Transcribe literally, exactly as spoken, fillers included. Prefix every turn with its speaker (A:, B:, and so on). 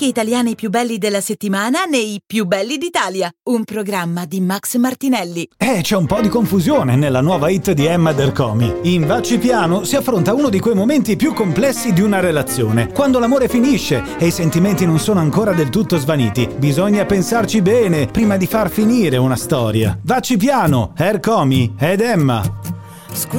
A: musiche italiane più belli della settimana nei Più belli d'Italia, un programma di Max Martinelli.
B: Eh, c'è un po' di confusione nella nuova hit di Emma Dercomi. In Vacci piano si affronta uno di quei momenti più complessi di una relazione, quando l'amore finisce e i sentimenti non sono ancora del tutto svaniti. Bisogna pensarci bene prima di far finire una storia. Vacci piano, Ercomi ed Emma.
C: Scusa